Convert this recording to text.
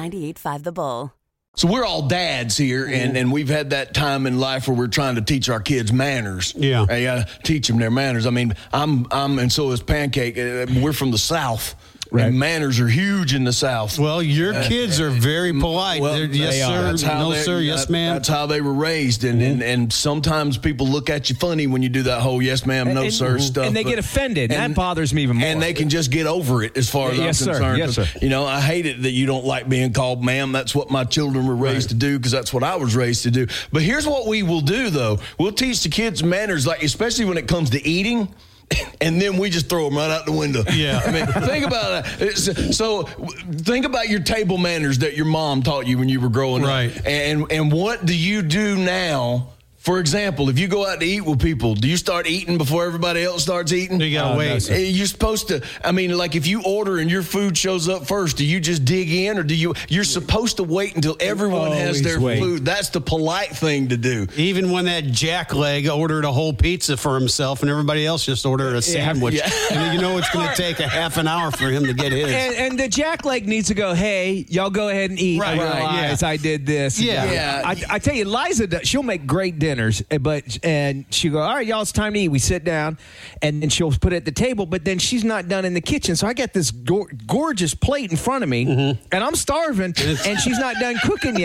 98.5 The Bull. So we're all dads here, and we've had that time in life where we're trying to teach our kids manners. Yeah. You gotta teach them their manners. I mean, I'm and so is Pancake. We're from the South. Right. And manners are huge in the South. Well, your kids are very polite. Well, yes, sir. No, sir. Yes, ma'am. That's how they were raised. And sometimes people look at you funny when you do that whole yes, ma'am, no, sir stuff. And they get offended. And that bothers me even more. And they can just get over it as far as I'm concerned. Yes, sir. You know, I hate it that you don't like being called ma'am. That's what my children were raised to do because that's what I was raised to do. But here's what we will do, though. We'll teach the kids manners, like especially when it comes to eating. And then we just throw them right out the window. Yeah. I mean, think about it. So think about your table manners that your mom taught you when you were growing up. And what do you do now? For example, if you go out to eat with people, do you start eating before everybody else starts eating? You got to wait. You're supposed to, I mean, like if you order and your food shows up first, do you just dig in or you're supposed to wait until everyone has their food? That's the polite thing to do. Even when that jackleg ordered a whole pizza for himself and everybody else just ordered a sandwich. Yeah. And you know it's going to take a half an hour for him to get his. And the jackleg needs to go, hey, y'all go ahead and eat. Right. I realize I did this. Yeah. I tell you, Liza, she'll make great dinners, and she'll go, all right, y'all, it's time to eat. We sit down, and then she'll put it at the table, but then she's not done in the kitchen. So I got this gorgeous plate in front of me, and I'm starving, and she's not done cooking yet.